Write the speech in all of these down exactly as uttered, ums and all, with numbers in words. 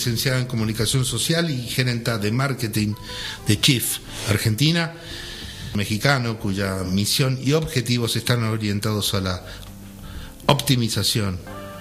licenciada en Comunicación Social y gerenta de marketing de Chief Argentina, mexicano cuya misión y objetivos están orientados a la optimización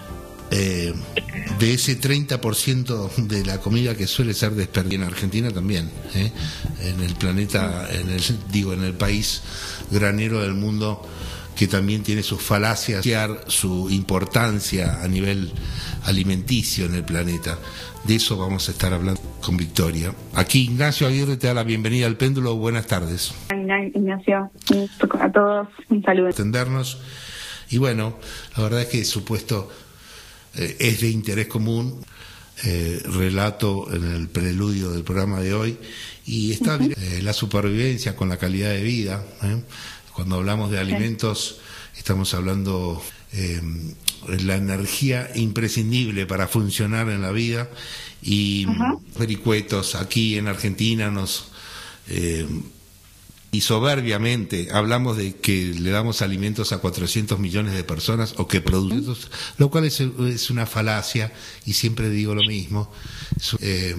eh, de ese treinta por ciento de la comida que suele ser desperdiciada en Argentina también, ¿eh? en el planeta, en el, digo, en el país granero del mundo, que también tiene sus falacias, su importancia a nivel alimenticio en el planeta. De eso vamos a estar hablando con Victoria. Aquí Ignacio Aguirre te da la bienvenida al Péndulo. Buenas tardes. Ignacio, a todos un saludo. Entendernos. Y bueno, la verdad es que supuesto eh, es de interés común, eh, relato en el preludio del programa de hoy, y está uh-huh. eh, la supervivencia con la calidad de vida, ¿eh? Cuando hablamos de alimentos, estamos hablando eh, de la energía imprescindible para funcionar en la vida, y uh-huh. vericuetos aquí en Argentina nos eh, y soberbiamente hablamos de que le damos alimentos a cuatrocientos millones de personas o que producimos, uh-huh. lo cual es, es una falacia, y siempre digo lo mismo. Eh,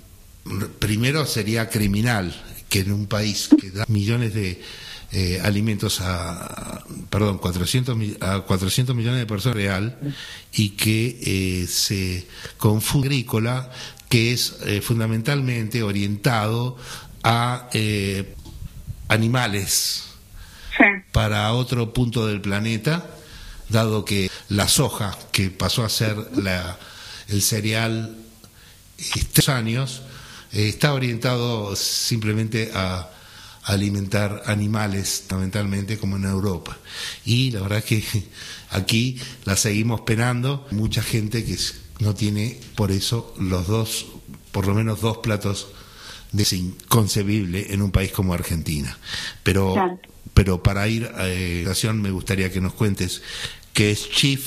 primero sería criminal que en un país que da millones de Eh, alimentos a, a perdón cuatrocientos a cuatrocientos millones de personas real, y que eh, se confunde agrícola, que es eh, fundamentalmente orientado a eh, animales sí. para otro punto del planeta, dado que la soja, que pasó a ser la, el cereal estos años, eh, está orientado simplemente a alimentar animales, fundamentalmente, como en Europa. Y la verdad es que aquí la seguimos penando. Mucha gente que no tiene, por eso, los dos, por lo menos dos platos de es inconcebible en un país como Argentina. Pero, claro. pero para ir a eh, me gustaría que nos cuentes qué es Chief,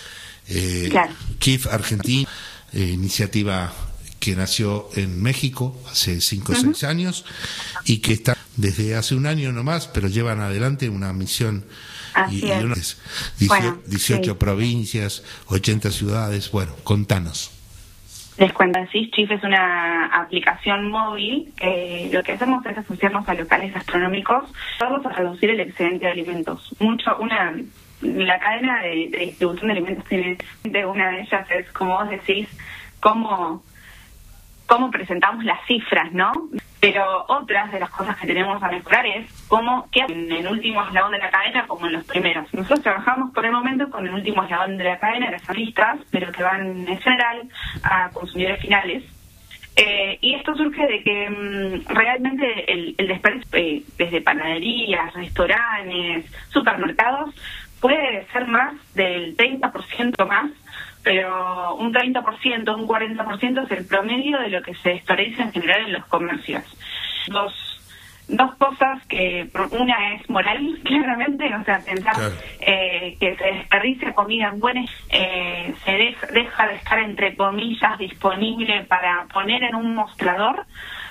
eh, claro. Chief Argentina, eh, iniciativa que nació en México hace cinco o uh-huh. seis años, y que está desde hace un año nomás, pero llevan adelante una misión. Así y, y unas bueno, dieciocho sí. provincias, ochenta ciudades. Bueno, contanos. Les cuento, sí, Chief es una aplicación móvil que lo que hacemos es asociarnos a locales gastronómicos. Vamos a reducir el excedente de alimentos. Mucho, una la cadena de, de distribución de alimentos tiene, de una de ellas es, como vos decís, cómo cómo presentamos las cifras, ¿no? Pero otras de las cosas que tenemos a mejorar es cómo, que en el último eslabón de la cadena como en los primeros. Nosotros trabajamos por el momento con el último eslabón de la cadena, que son listas, pero que van en general a consumidores finales. Eh, y esto surge de que mmm, realmente el, el desperdicio, eh, desde panaderías, restaurantes, supermercados, puede ser más del treinta por ciento más, pero un treinta por ciento, un cuarenta por ciento es el promedio de lo que se desperdicia en general en los comercios. Dos, dos cosas que, una es moral, claramente, o sea, pensar claro. eh, que se desperdicia comida en buenas, eh, se deja, deja de estar, entre comillas, disponible para poner en un mostrador,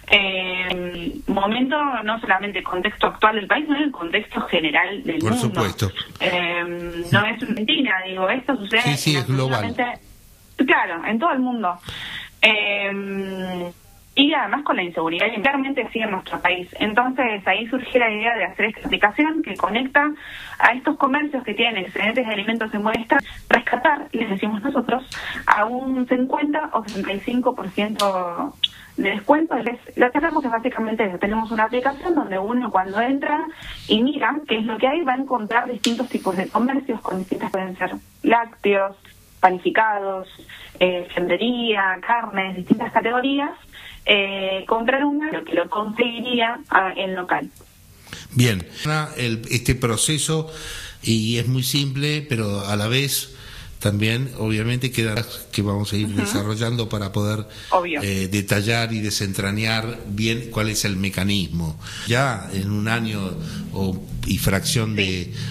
eh, momento, no solamente el contexto actual del país, sino el contexto general del Por mundo. Por supuesto. Eh, no es Argentina, digo, esto sucede... Sí, sí, es global. Claro, en todo el mundo. Eh, y además con la inseguridad, y claramente sí en nuestro país. Entonces ahí surgió la idea de hacer esta aplicación que conecta a estos comercios que tienen excedentes de alimentos en buen estado, rescatar, les decimos nosotros, a un cincuenta o sesenta y cinco por ciento de descuento. Lo que hacemos es básicamente eso. Tenemos una aplicación donde uno, cuando entra y mira qué es lo que hay, va a encontrar distintos tipos de comercios con distintas, pueden ser lácteos, panificados, eh, fiambrería, carnes, distintas categorías. Eh, comprar una, lo que lo conseguiría ah, en local. Bien, el, este proceso, y es muy simple, pero a la vez también obviamente queda que vamos a ir uh-huh. desarrollando para poder eh, detallar y desentrañar bien cuál es el mecanismo. Ya en un año o y fracción sí. de